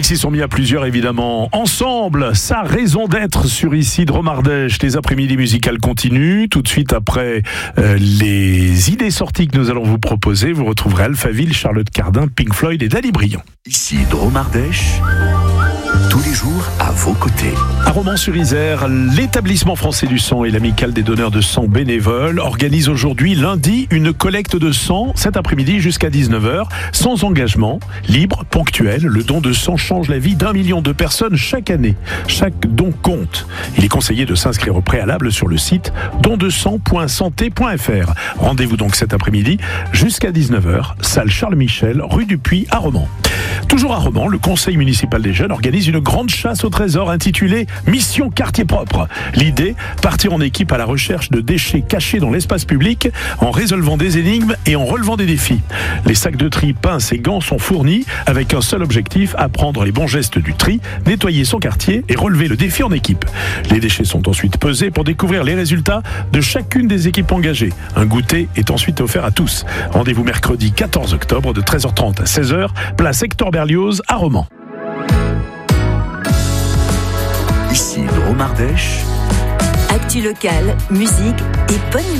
s'y sont mis à plusieurs, évidemment. Ensemble, sa raison d'être sur ici de Romardèche. Les après-midi musicales continuent. Tout de suite après les idées sorties que nous allons vous proposer, vous retrouverez Alphaville, Charlotte Cardin, Pink Floyd et Dany Briand. Ici de Romardèche, tous les jours à vos côtés. À Romans-sur-Isère, l'établissement français du sang et l'amicale des donneurs de sang bénévoles organisent aujourd'hui, lundi, une collecte de sang cet après-midi jusqu'à 19h, sans engagement, libre, ponctuel. Le don de sang change la vie d'1 million de personnes chaque année. Chaque don compte. Il est conseillé de s'inscrire au préalable sur le site dondesang.santé.fr. Rendez-vous donc cet après-midi jusqu'à 19h, salle Charles Michel, rue du Puy à Romans. Toujours à Romans, le conseil municipal des jeunes organise une grande chasse au trésor intitulée Mission Quartier Propre. L'idée, partir en équipe à la recherche de déchets cachés dans l'espace public en résolvant des énigmes et en relevant des défis. Les sacs de tri, pinces et gants sont fournis avec un seul objectif, apprendre les bons gestes du tri, nettoyer son quartier et relever le défi en équipe. Les déchets sont ensuite pesés pour découvrir les résultats de chacune des équipes engagées. Un goûter est ensuite offert à tous. Rendez-vous mercredi 14 octobre de 13h30 à 16h, place Hector Berlioz à Romans. Ici de Romardèche, actu locale, musique et bonne